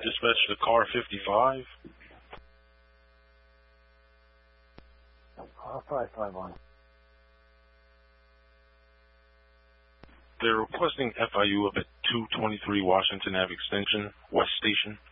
Dispatch to car 55. 551. They're requesting FIU up at 223 Washington Ave Extension, West Station.